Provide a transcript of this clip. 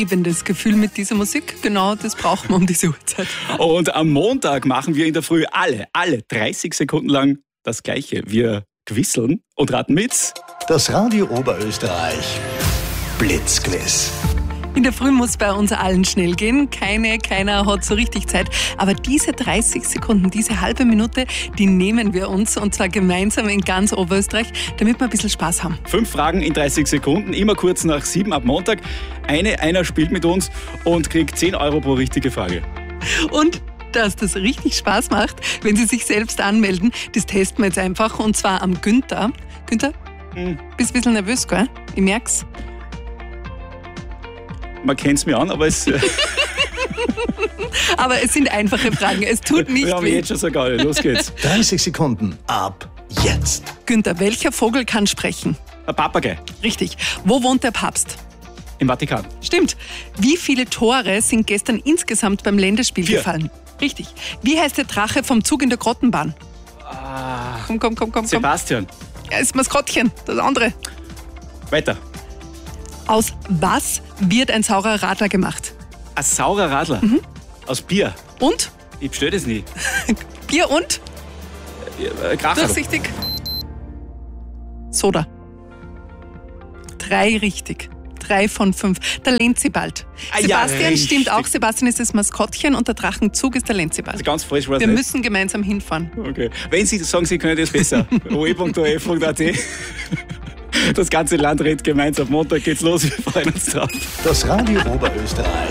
Lebendes Gefühl mit dieser Musik. Genau, das braucht man um diese Uhrzeit. Und am Montag machen wir in der Früh alle 30 Sekunden lang das Gleiche. Wir quisseln und raten mit. Das Radio Oberösterreich Blitzquiz. In der Früh muss bei uns allen schnell gehen. Keiner hat so richtig Zeit. Aber diese 30 Sekunden, diese halbe Minute, die nehmen wir uns. Und zwar gemeinsam in ganz Oberösterreich, damit wir ein bisschen Spaß haben. 5 Fragen in 30 Sekunden, immer kurz nach 7 ab Montag. Einer spielt mit uns und kriegt 10 Euro pro richtige Frage. Und dass das richtig Spaß macht, wenn Sie sich selbst anmelden, das testen wir jetzt einfach. Und zwar am Günther. Günther, bist ein bisschen nervös, gell? Ich merk's. Man kennt es mir an, aber es... Aber es sind einfache Fragen, es tut nicht wir haben weh. jetzt schon sogar. Los geht's. 30 Sekunden ab jetzt. Günther, welcher Vogel kann sprechen? Ein Papagei Richtig. Wo wohnt der Papst? im Vatikan. Stimmt. Wie viele Tore sind gestern insgesamt beim Länderspiel 4. gefallen? Richtig. Wie heißt der Drache vom Zug in der Grottenbahn? Komm. Sebastian. Ja, ist Maskottchen, das andere. Weiter. Aus was wird ein saurer Radler gemacht? Ein saurer Radler. Aus Bier. Und? Ich bestell das nie. Bier und? Kracher. Durchsichtig. Soda. 3 richtig. 3 von 5. Der Lenzibald. Ja, Sebastian richtig. stimmt auch. Sebastian ist das Maskottchen und der Drachenzug ist der Lenzibald. Also ganz falsch war es Wir nicht. müssen gemeinsam hinfahren. Okay. Wenn Sie sagen, Sie können das besser. oe.orf.at. Das ganze Land redet gemeinsam. Montag geht's los. Wir freuen uns drauf. Das Radio Oberösterreich.